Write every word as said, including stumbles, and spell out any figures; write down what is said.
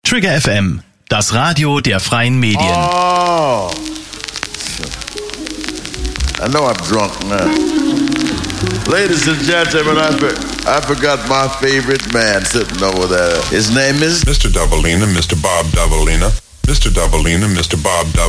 Trigger F M, das Radio der freien Medien. Oh. I know I'm drunk now. Ladies and gentlemen, I, for, I forgot my favorite man sitting over there. His name is Mister Doubleina, Mister Bob Doubleina. Mister Doubleina, Mister Bob Doubleina.